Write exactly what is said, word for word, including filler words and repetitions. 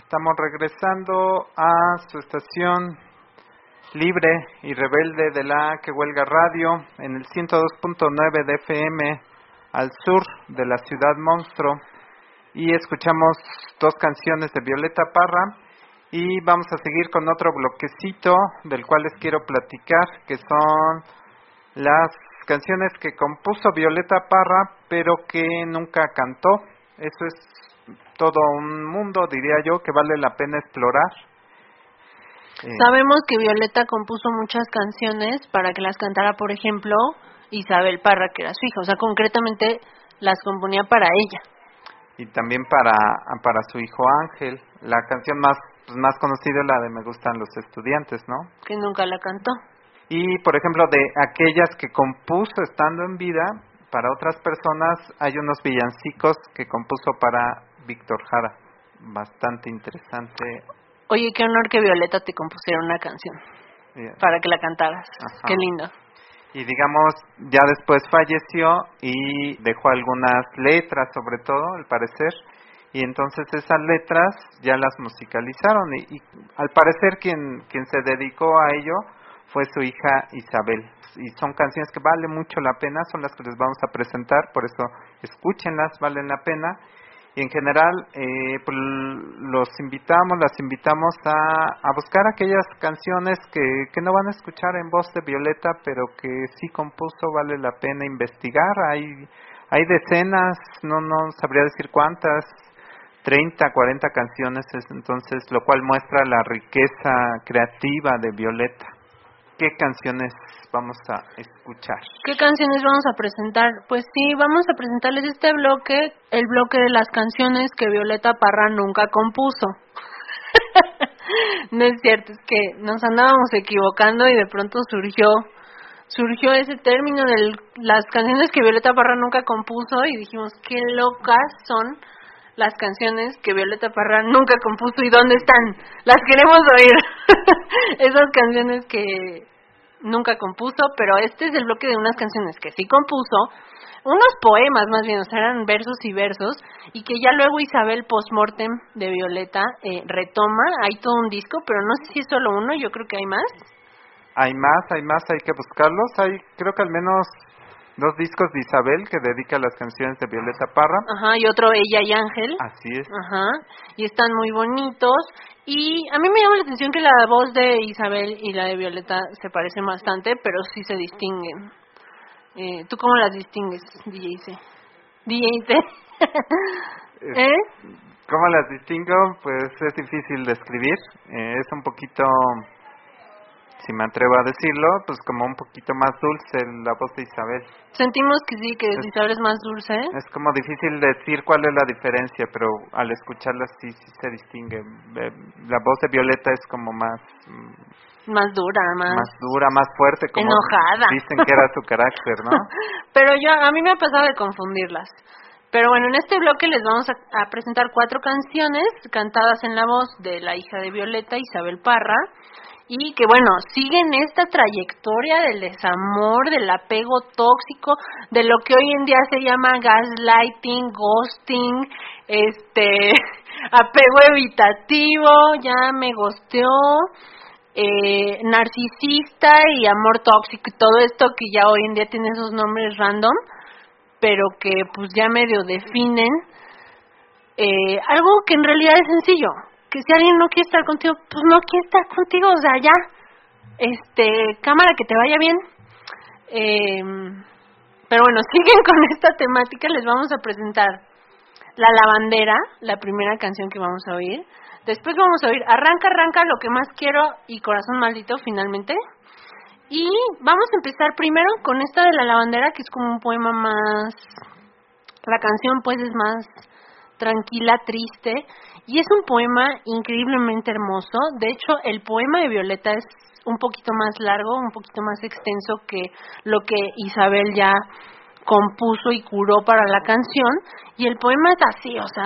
Estamos regresando a su estación libre y rebelde de la que huelga radio en el ciento dos punto nueve de F M al sur de la ciudad monstruo, y escuchamos dos canciones de Violeta Parra y vamos a seguir con otro bloquecito del cual les quiero platicar, que son las canciones que compuso Violeta Parra pero que nunca cantó. Eso es todo un mundo, diría yo, que vale la pena explorar. Eh. Sabemos que Violeta compuso muchas canciones para que las cantara, por ejemplo, Isabel Parra, que era su hija. O sea, concretamente las componía para ella. Y también para para su hijo Ángel. La canción más pues, más conocida es la de Me gustan los estudiantes, ¿no? Que nunca la cantó. Y, por ejemplo, de aquellas que compuso estando en vida, para otras personas hay unos villancicos que compuso para Víctor Jara. Bastante interesante. Oye, qué honor que Violeta te compusiera una canción. Yeah. Para que la cantaras. Ajá. Qué lindo. Y digamos, ya después falleció y dejó algunas letras, sobre todo, al parecer. Y entonces esas letras ya las musicalizaron. Y, y al parecer quien, quien se dedicó a ello fue su hija Isabel. Y son canciones que vale mucho la pena, son las que les vamos a presentar, por eso escúchenlas, valen la pena. Y en general, eh, pues los invitamos, las invitamos a, a buscar aquellas canciones que, que no van a escuchar en voz de Violeta, pero que sí compuso, vale la pena investigar. Hay, hay decenas, no, no sabría decir cuántas, treinta, cuarenta canciones, entonces, lo cual muestra la riqueza creativa de Violeta. ¿Qué canciones vamos a escuchar? ¿Qué canciones vamos a presentar? Pues sí, vamos a presentarles este bloque, el bloque de las canciones que Violeta Parra nunca compuso. No es cierto, es que nos andábamos equivocando y de pronto surgió surgió ese término de las canciones que Violeta Parra nunca compuso y dijimos, qué locas son las canciones que Violeta Parra nunca compuso y dónde están, las queremos oír. Esas canciones que nunca compuso, pero este es el bloque de unas canciones que sí compuso, unos poemas más bien, o sea, eran versos y versos, y que ya luego Isabel Postmortem de Violeta eh, retoma. Hay todo un disco, pero no sé si es solo uno, yo creo que hay más. Hay más, hay más, hay que buscarlos. Hay creo que al menos dos discos de Isabel que dedica las canciones de Violeta Parra. Ajá, y otro Ella y Ángel. Así es. Ajá, y están muy bonitos. Y a mí me llama la atención que la voz de Isabel y la de Violeta se parecen bastante, pero sí se distinguen. Eh, ¿Tú cómo las distingues, D J C? D J C. ¿Eh? ¿Cómo las distingo? Pues es difícil de escribir. Eh, es un poquito, si me atrevo a decirlo, pues como un poquito más dulce la voz de Isabel. Sentimos que sí, que es, Isabel es más dulce. Es como difícil decir cuál es la diferencia, pero al escucharla sí, sí se distingue. La voz de Violeta es como más... Más dura, más... Más dura, más fuerte, como enojada. Dicen que era su carácter, ¿no? Pero yo, a mí me ha pasado de confundirlas. Pero bueno, en este bloque les vamos a, a presentar cuatro canciones cantadas en la voz de la hija de Violeta, Isabel Parra, y que bueno, siguen esta trayectoria del desamor, del apego tóxico, de lo que hoy en día se llama gaslighting, ghosting, este, apego evitativo, ya me ghosteó, eh, narcisista y amor tóxico, y todo esto que ya hoy en día tiene esos nombres random, pero que pues ya medio definen eh, algo que en realidad es sencillo. Que si alguien no quiere estar contigo, pues no quiere estar contigo, o sea, ya, este, cámara, que te vaya bien. Eh, pero bueno, siguen con esta temática, les vamos a presentar La Lavandera, la primera canción que vamos a oír. Después vamos a oír Arranca, arranca, Lo que más quiero y Corazón maldito, finalmente. Y vamos a empezar primero con esta de La Lavandera, que es como un poema más... La canción pues es más tranquila, triste, y es un poema increíblemente hermoso. De hecho, el poema de Violeta es un poquito más largo, un poquito más extenso que lo que Isabel ya compuso y curó para la canción, y el poema es así, o sea,